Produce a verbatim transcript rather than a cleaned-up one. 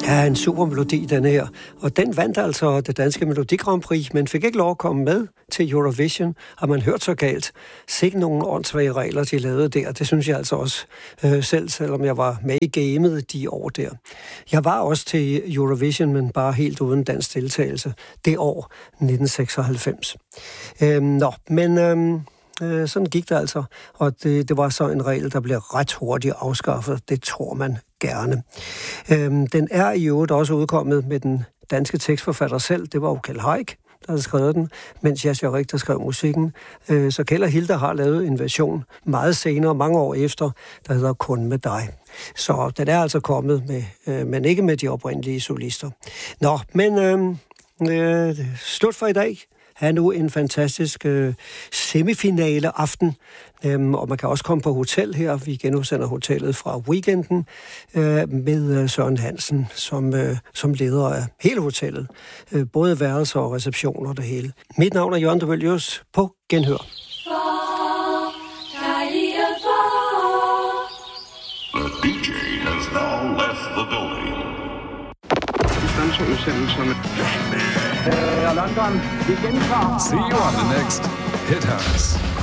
Ja, en super melodi, den her. Og den vandt altså det danske Melodi Grand Prix, men fik ikke lov at komme med til Eurovision. Har man hørt så galt? Sikke nogle åndssvage regler, de lavede der. Det synes jeg altså også øh, selv, selvom jeg var med i gamet de år der. Jeg var også til Eurovision, men bare helt uden dansk deltagelse. Det år nitten seksoghalvfems. Øhm, nå, men... Øhm Sådan gik det altså, og det, det var så en regel, der blev ret hurtigt afskaffet. Det tror man gerne. Øhm, den er i øvrigt også udkommet med den danske tekstforfatter selv. Det var jo Kjeld Haik, der havde skrevet den, mens Jas Jarek, der skrev musikken. Øh, så Kjeld og Hilda har lavet en version meget senere, mange år efter, der hedder Kun med dig. Så den er altså kommet med, øh, men ikke med de oprindelige solister. Nå, men øh, øh, slut for i dag. Er nu en fantastisk øh, semifinale aften, øhm, og man kan også komme på hotel her. Vi genudsender hotellet fra weekenden øh, med øh, Søren Hansen som, øh, som leder af hele hotellet. Øh, både værelser og reception og det hele. Mit navn er Jørgen Duvelius. På genhør. The D J has now left the building. Uh, London, we can See you on the next Hit House.